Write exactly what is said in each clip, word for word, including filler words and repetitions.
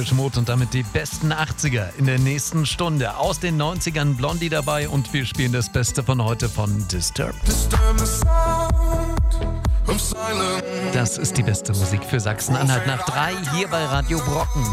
Depeche Mode und damit die besten achtziger in der nächsten Stunde. Aus den neunzigern Blondie dabei und wir spielen das Beste von heute von Disturbed. Das ist die beste Musik für Sachsen-Anhalt nach drei hier bei Radio Brocken.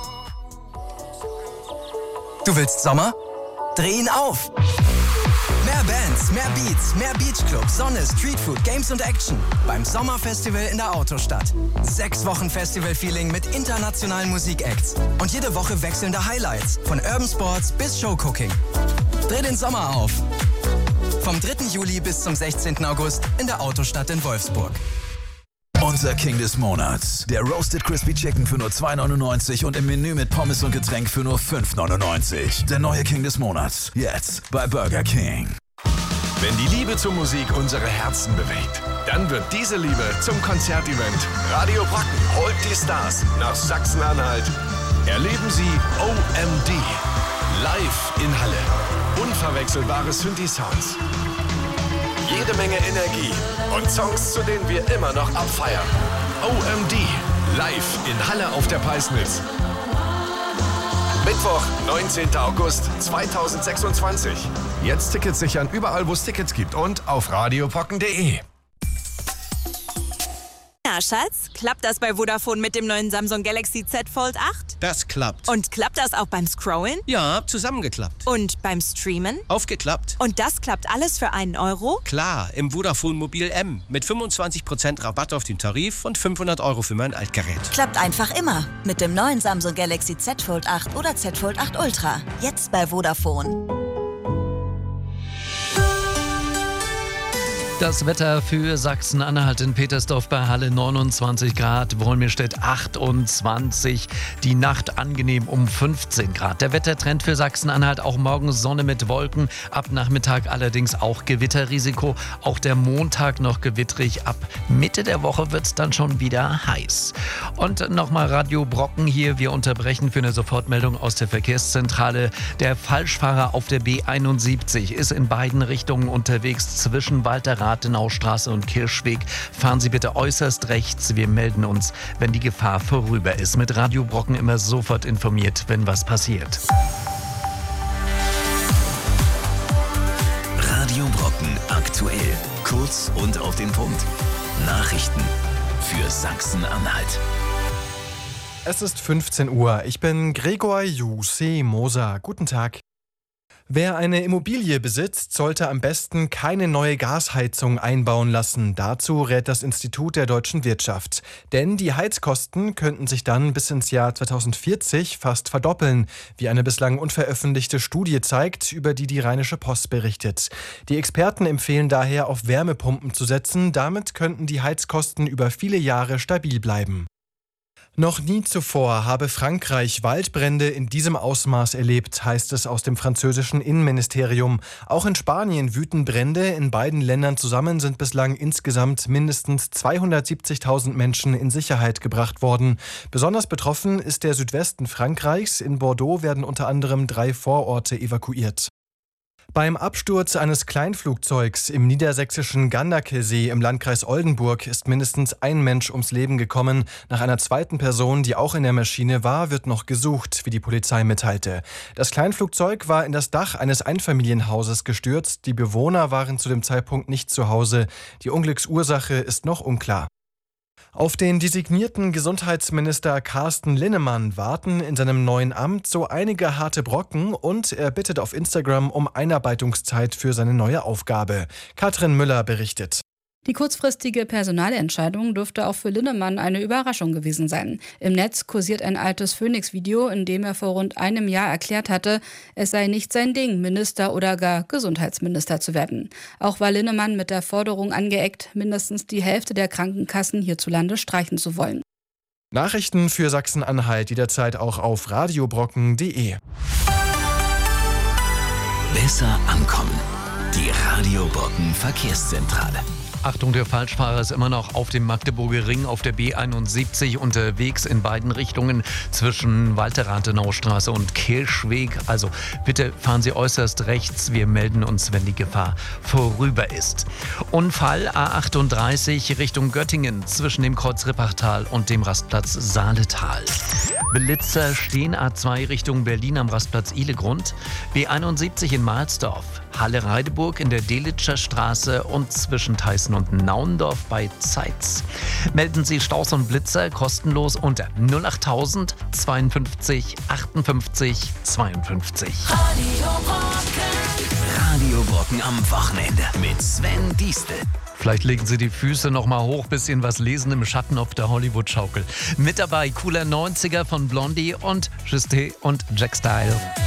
Du willst Sommer? Dreh ihn auf! Mehr Bands, mehr Beats, mehr Beachclub, Sonne, Streetfood, Games und Action beim Sommerfestival in der Autostadt. Sechs Wochen Festival-Feeling mit internationalen Musikacts und jede Woche wechselnde Highlights von Urban Sports bis Showcooking. Dreh den Sommer auf! Vom dritten Juli bis zum sechzehnten August in der Autostadt in Wolfsburg. Unser King des Monats. Der Roasted Crispy Chicken für nur zwei neunundneunzig und im Menü mit Pommes und Getränk für nur fünf neunundneunzig. Der neue King des Monats. Jetzt bei Burger King. Wenn die Liebe zur Musik unsere Herzen bewegt, dann wird diese Liebe zum Konzertevent. Radio Brocken holt die Stars nach Sachsen-Anhalt. Erleben Sie O M D. Live in Halle. Unverwechselbare Synthi-Sounds. Jede Menge Energie und Songs, zu denen wir immer noch abfeiern. O M D, live in Halle auf der Peisnitz. Mittwoch, neunzehnten August zweitausendsechsundzwanzig. Jetzt Tickets sichern überall, wo es Tickets gibt und auf radiobrocken punkt de. Na, Schatz, klappt das bei Vodafone mit dem neuen Samsung Galaxy Z Fold acht? Das klappt. Und klappt das auch beim Scrollen? Ja, zusammengeklappt. Und beim Streamen? Aufgeklappt. Und das klappt alles für einen Euro? Klar, im Vodafone Mobil M mit fünfundzwanzig Prozent Rabatt auf den Tarif und fünfhundert Euro für mein Altgerät. Klappt einfach immer mit dem neuen Samsung Galaxy Z Fold acht oder Z Fold acht Ultra. Jetzt bei Vodafone. Das Wetter für Sachsen-Anhalt in Petersdorf bei Halle neunundzwanzig Grad, Wolmirstedt achtundzwanzig, die Nacht angenehm um fünfzehn Grad. Der Wettertrend für Sachsen-Anhalt auch morgen Sonne mit Wolken, ab Nachmittag allerdings auch Gewitterrisiko. Auch der Montag noch gewittrig, ab Mitte der Woche wird es dann schon wieder heiß. Und nochmal Radio Brocken hier, wir unterbrechen für eine Sofortmeldung aus der Verkehrszentrale. Der Falschfahrer auf der B einundsiebzig ist in beiden Richtungen unterwegs zwischen Walter Rathenaustraße und Kirschweg. Fahren Sie bitte äußerst rechts. Wir melden uns, wenn die Gefahr vorüber ist. Mit Radio Brocken immer sofort informiert, wenn was passiert. Radio Brocken aktuell. Kurz und auf den Punkt. Nachrichten für Sachsen-Anhalt. Es ist fünfzehn Uhr. Ich bin Gregor Jussi Moser. Guten Tag. Wer eine Immobilie besitzt, sollte am besten keine neue Gasheizung einbauen lassen. Dazu rät das Institut der deutschen Wirtschaft. Denn die Heizkosten könnten sich dann bis ins Jahr zweitausendvierzig fast verdoppeln, wie eine bislang unveröffentlichte Studie zeigt, über die die Rheinische Post berichtet. Die Experten empfehlen daher, auf Wärmepumpen zu setzen. Damit könnten die Heizkosten über viele Jahre stabil bleiben. Noch nie zuvor habe Frankreich Waldbrände in diesem Ausmaß erlebt, heißt es aus dem französischen Innenministerium. Auch in Spanien wüten Brände. In beiden Ländern zusammen sind bislang insgesamt mindestens zweihundertsiebzigtausend Menschen in Sicherheit gebracht worden. Besonders betroffen ist der Südwesten Frankreichs. In Bordeaux werden unter anderem drei Vororte evakuiert. Beim Absturz eines Kleinflugzeugs im niedersächsischen Ganderkesee im Landkreis Oldenburg ist mindestens ein Mensch ums Leben gekommen. Nach einer zweiten Person, die auch in der Maschine war, wird noch gesucht, wie die Polizei mitteilte. Das Kleinflugzeug war in das Dach eines Einfamilienhauses gestürzt. Die Bewohner waren zu dem Zeitpunkt nicht zu Hause. Die Unglücksursache ist noch unklar. Auf den designierten Gesundheitsminister Carsten Linnemann warten in seinem neuen Amt so einige harte Brocken und er bittet auf Instagram um Einarbeitungszeit für seine neue Aufgabe. Katrin Müller berichtet. Die kurzfristige Personalentscheidung dürfte auch für Linnemann eine Überraschung gewesen sein. Im Netz kursiert ein altes Phoenix-Video, in dem er vor rund einem Jahr erklärt hatte, es sei nicht sein Ding, Minister oder gar Gesundheitsminister zu werden. Auch war Linnemann mit der Forderung angeeckt, mindestens die Hälfte der Krankenkassen hierzulande streichen zu wollen. Nachrichten für Sachsen-Anhalt jederzeit auch auf radiobrocken punkt de. Besser ankommen. Die Radio Brocken Verkehrszentrale. Achtung, der Falschfahrer ist immer noch auf dem Magdeburger Ring auf der B einundsiebzig unterwegs in beiden Richtungen zwischen Walter-Rathenau-Straße und Kirchweg. Also bitte fahren Sie äußerst rechts. Wir melden uns, wenn die Gefahr vorüber ist. Unfall A achtunddreißig Richtung Göttingen zwischen dem Kreuz Rippachtal und dem Rastplatz Saaletal. Blitzer stehen A zwei Richtung Berlin am Rastplatz Ihlegrund. B einundsiebzig in Mahlsdorf. Halle-Reideburg in der Delitscher Straße und zwischen Theißen und Naundorf bei Zeitz. Melden Sie Staus und Blitzer kostenlos unter null achttausend zweiundfünfzig achtundfünfzig zweiundfünfzig. Radio Brocken. Radio Brocken am Wochenende mit Sven Diestel. Vielleicht legen Sie die Füße noch mal hoch, bisschen was lesen im Schatten auf der Hollywood-Schaukel. Mit dabei cooler neunziger von Blondie und Justin und Jack Style.